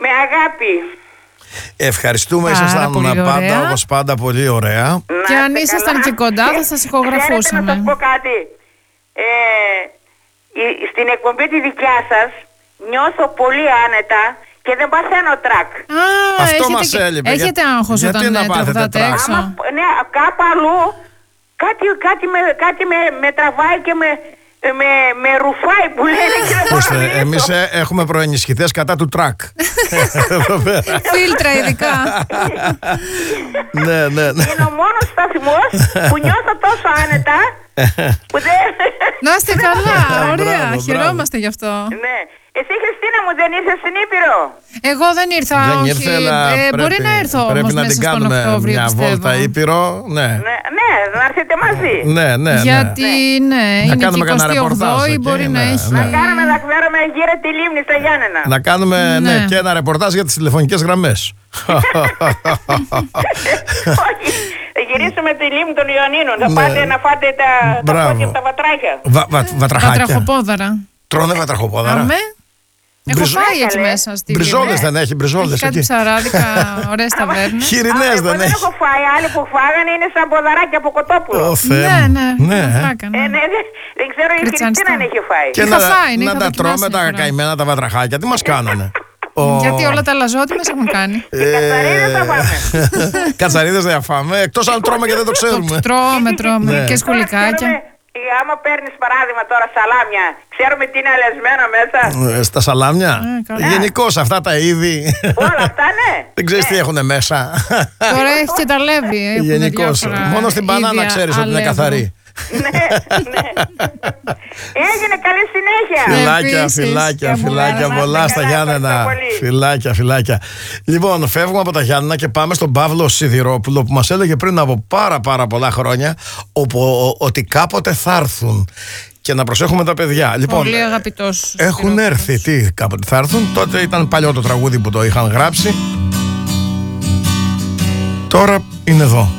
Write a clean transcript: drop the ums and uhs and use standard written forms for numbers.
Με αγάπη. Ευχαριστούμε, ήσασταν πάντα, όπως πάντα, πολύ ωραία. Και αν ήσασταν και κοντά θα σας ηχογραφούσαμε. Ξέρετε, να σας πω κάτι. Στην εκπομπή τη δικιά σας νιώθω πολύ άνετα και δεν παθαίνω τρακ. Αυτό μας έλειπε. Έχετε άγχος όταν τραγουδάτε έξω? Ναι, κάπου αλλού κάτι με τραβάει και με ρουφάει που λένε. Εμείς έχουμε προενισχυθές κατά του τρακ. Φίλτρα ειδικά. Ναι. Είναι ο μόνος σταθμός που νιώθω τόσο άνετα. Να είστε καλά, ωραία, χαιρόμαστε γι' αυτό. Ναι. Εσύ, Χριστίνα μου, δεν ήρθες στην Ήπειρο? Εγώ δεν ήρθα, όχι. Μπορεί να έρθω όμως μέσα στον Οκτώβριο, μια βόλτα Ήπειρο, ναι. Ναι, να έρθετε μαζί. Ναι. Γιατί, ναι, είναι και 28η, μπορεί να έχει. Να κάνουμε, να ξέρουμε γύρω τη λίμνη στα Γιάννενα. Να κάνουμε, και ένα ρεπορτάζ για τις τηλεφωνικές γραμμές. Όχι, θα γυρίσουμε τη λίμνη των Ιωαννίνων. Θα πάτε να φάτε τα βατράχια. Βατραχοπόδαρα. Τρώνε βατραχοπόδαρα. Έχω φάει εκεί μέσα στη μπριζόλες δεν έχει, μπριζόλες. Κάτι ψαράδικα, ωραίες ταβέρνες. Χοιρινές δεν έχει. Δεν έχω φάει, άλλοι που φάγανε είναι σαν ποδαράκια από κοτόπουλο. Ναι. Δεν ξέρω η Χριστίνα αν έχει φάει. Και να τα τρώμε τα καημένα τα βατραχάκια, τι μας κάνανε? Γιατί όλα τα λαζότι μας έχουν κάνει. Κατσαρίδες θα φάμε. Κατσαρίδες δεν θα φάμε, εκτός αν τρώμε και δεν το ξέρουμε. Τρώμε και σκουλικάκια. Άμα παίρνεις παράδειγμα τώρα σαλάμια, ξέρουμε τι είναι αλεσμένο μέσα. Στα σαλάμια. Γενικώς αυτά τα είδη. Όλα αυτά, ναι. Δεν ξέρεις τι έχουν μέσα. Τώρα έχει και τα λέβη. Γενικώς. Μόνο στην μπανάνα ξέρεις ότι είναι καθαρή. Ναι. Έγινε, καλή συνέχεια. Φιλάκια πολλά στα Γιάννενα. Φιλάκια. Λοιπόν, φεύγουμε από τα Γιάννενα και πάμε στον Παύλο Σιδηρόπουλο, που μας έλεγε πριν από πάρα πολλά χρόνια ότι κάποτε θα έρθουν. Και να προσέχουμε τα παιδιά. Λοιπόν, πολύ αγαπητός. Έχουν έρθει. Τι, κάποτε θα έρθουν. Τότε ήταν παλιό το τραγούδι που το είχαν γράψει. Τώρα είναι εδώ.